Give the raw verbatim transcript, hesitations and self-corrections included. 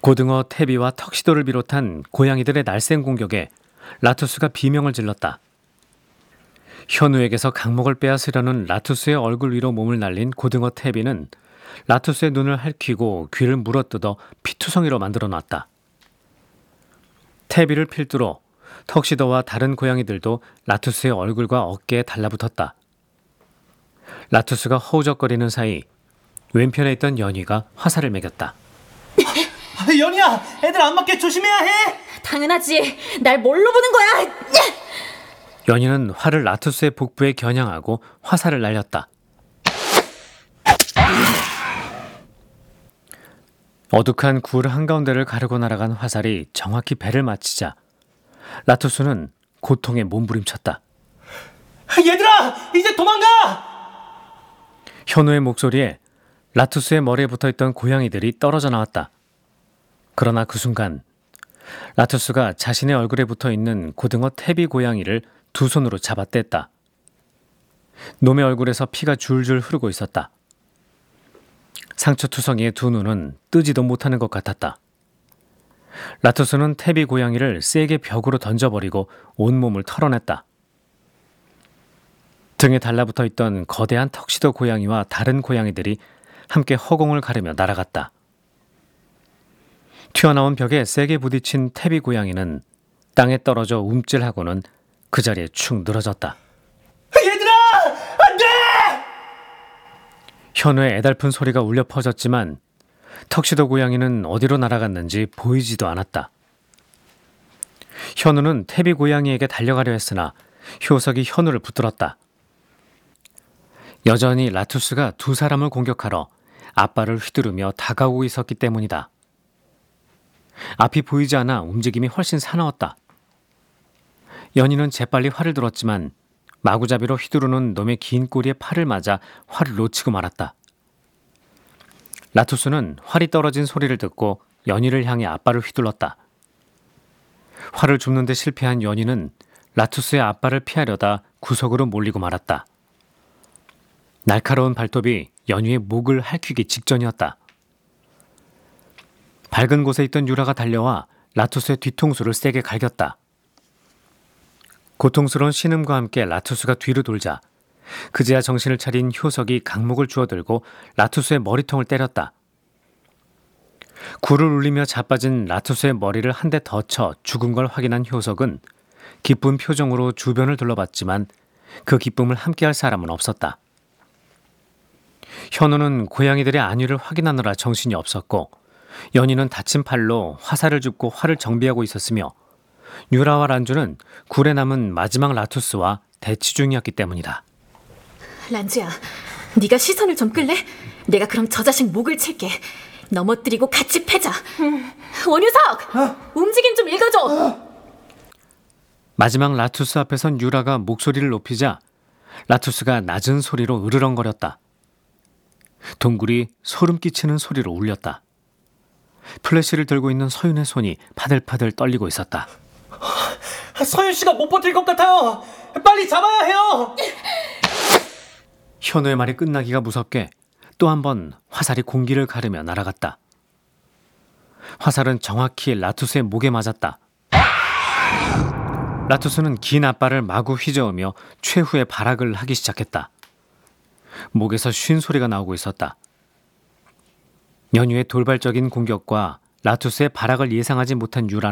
고등어, 태비와 턱시도를 비롯한 고양이들의 날쌘 공격에 라투스가 비명을 질렀다. 현우에게서 강목을 빼앗으려는 라투스의 얼굴 위로 몸을 날린 고등어 태비는 라투스의 눈을 핥히고 귀를 물어뜯어 피투성이로 만들어 놨다. 태비를 필두로 턱시도와 다른 고양이들도 라투스의 얼굴과 어깨에 달라붙었다. 라투스가 허우적거리는 사이 왼편에 있던 연희가 화살을 매겼다. 연희야, 애들 안 맞게 조심해야 해. 당연하지. 날 뭘로 보는 거야? 연희는 활을 라투스의 복부에 겨냥하고 화살을 날렸다. 어둑한 굴 한가운데를 가르고 날아간 화살이 정확히 배를 맞히자 라투스는 고통에 몸부림쳤다. 얘들아, 이제 도망가! 현우의 목소리에 라투스의 머리에 붙어있던 고양이들이 떨어져 나왔다. 그러나 그 순간 라투스가 자신의 얼굴에 붙어있는 고등어 태비 고양이를 두 손으로 잡아뗐다. 놈의 얼굴에서 피가 줄줄 흐르고 있었다. 상처투성이의 두 눈은 뜨지도 못하는 것 같았다. 라투스는 태비 고양이를 세게 벽으로 던져버리고 온몸을 털어냈다. 등에 달라붙어 있던 거대한 턱시도 고양이와 다른 고양이들이 함께 허공을 가르며 날아갔다. 튀어나온 벽에 세게 부딪힌 태비 고양이는 땅에 떨어져 움찔하고는 그 자리에 축 늘어졌다. 얘들아! 안 돼! 현우의 애달픈 소리가 울려 퍼졌지만 턱시도 고양이는 어디로 날아갔는지 보이지도 않았다. 현우는 태비 고양이에게 달려가려 했으나 효석이 현우를 붙들었다. 여전히 라투스가 두 사람을 공격하러 앞발을 휘두르며 다가오고 있었기 때문이다. 앞이 보이지 않아 움직임이 훨씬 사나웠다. 연희는 재빨리 활을 들었지만 마구잡이로 휘두르는 놈의 긴 꼬리에 팔을 맞아 활을 놓치고 말았다. 라투스는 활이 떨어진 소리를 듣고 연희를 향해 앞발을 휘둘렀다. 활을 줍는 데 실패한 연희는 라투스의 앞발을 피하려다 구석으로 몰리고 말았다. 날카로운 발톱이 연희의 목을 핥히기 직전이었다. 밝은 곳에 있던 유라가 달려와 라투스의 뒤통수를 세게 갈겼다. 고통스러운 신음과 함께 라투스가 뒤로 돌자 그제야 정신을 차린 효석이 강목을 주워들고 라투스의 머리통을 때렸다. 굴을 울리며 자빠진 라투스의 머리를 한 대 더 쳐 죽은 걸 확인한 효석은 기쁜 표정으로 주변을 둘러봤지만 그 기쁨을 함께할 사람은 없었다. 현우는 고양이들의 안위를 확인하느라 정신이 없었고 연희는 다친 팔로 화살을 줍고 활을 정비하고 있었으며 유라와 란주는 굴에 남은 마지막 라투스와 대치 중이었기 때문이다. 란주야, 네가 시선을 좀 끌래? 내가 그럼 저 자식 목을 칠게. 넘어뜨리고 같이 패자. 음. 원유석! 어? 움직임 좀 읽어줘! 어? 마지막 라투스 앞에선 유라가 목소리를 높이자 라투스가 낮은 소리로 으르렁거렸다. 동굴이 소름 끼치는 소리로 울렸다. 플래시를 들고 있는 서윤의 손이 파들파들 떨리고 있었다. 서윤 씨가 못 버틸 것 같아요. 빨리 잡아야 해요. 현우의 말이 끝나기가 무섭게 또 한 번 화살이 공기를 가르며 날아갔다. 화살은 정확히 라투스의 목에 맞았다. 라투스는 긴 앞발을 마구 휘저으며 최후의 발악을 하기 시작했다. 목에서 쉰 소리가 나오고 있었다. 연유의 돌발적인 공격과 라투스의 발악을 예상하지 못한 유라는